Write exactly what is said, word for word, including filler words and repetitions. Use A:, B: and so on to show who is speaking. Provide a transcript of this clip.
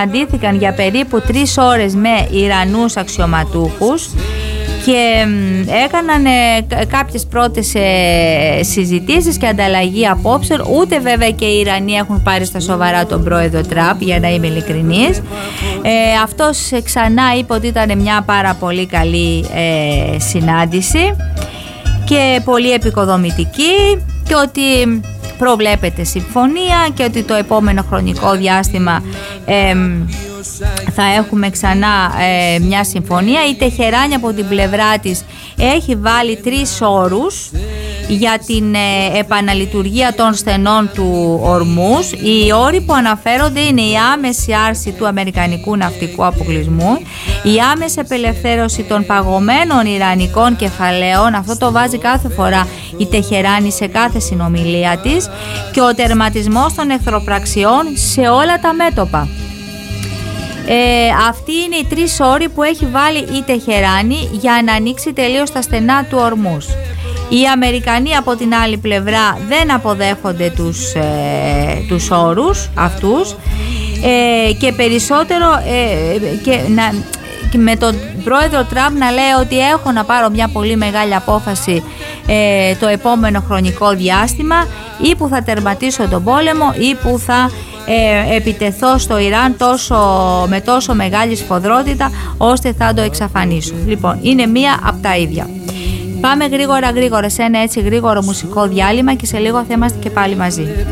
A: συναντήθηκαν για περίπου τρεις ώρες με Ιρανούς αξιωματούχους και έκαναν κάποιες πρώτες συζητήσεις και ανταλλαγή απόψεων. Ούτε βέβαια και οι Ιρανοί έχουν πάρει στα σοβαρά τον πρόεδρο Τραμπ, για να είμαι ειλικρινής. ε, Αυτός ξανά είπε ότι ήταν μια πάρα πολύ καλή ε, συνάντηση και πολύ επικοδομητική και ότι προβλέπεται συμφωνία και ότι το επόμενο χρονικό διάστημα ε, θα έχουμε ξανά ε, μια συμφωνία. Η Τεχεράνη από την πλευρά της έχει βάλει τρεις όρους για την ε, επαναλειτουργία των στενών του Ορμούς. Οι όροι που αναφέρονται είναι η άμεση άρση του αμερικανικού ναυτικού αποκλεισμού, η άμεση απελευθέρωση των παγωμένων ιρανικών κεφαλαίων, αυτό το βάζει κάθε φορά η Τεχεράνη σε κάθε συνομιλία της, και ο τερματισμός των εχθροπραξιών σε όλα τα μέτωπα. Ε, αυτοί είναι οι τρεις όροι που έχει βάλει η Τεχεράνη για να ανοίξει τελείως τα στενά του Ορμούς. Οι Αμερικανοί από την άλλη πλευρά δεν αποδέχονται τους, ε, τους όρους αυτούς ε, και περισσότερο ε, και, να, και με τον πρόεδρο Τραμπ να λέει ότι έχω να πάρω μια πολύ μεγάλη απόφαση ε, το επόμενο χρονικό διάστημα, ή που θα τερματίσω τον πόλεμο ή που θα Ε, επιτεθώ στο Ιράν τόσο, με τόσο μεγάλη σφοδρότητα ώστε θα το εξαφανίσω. Λοιπόν, είναι μία από τα ίδια. Πάμε γρήγορα γρήγορα σε ένα έτσι γρήγορο μουσικό διάλειμμα και σε λίγο θα είμαστε και πάλι μαζί.